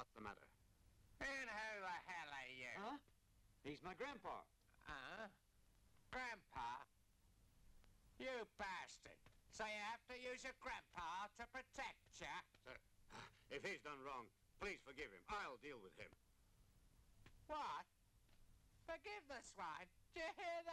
What's the matter? And who the hell are you? Huh? He's my grandpa. Grandpa? You bastard. So you have to use your grandpa to protect you? Sir, if he's done wrong, please forgive him. I'll deal with him. What? Forgive the swine? Do you hear that?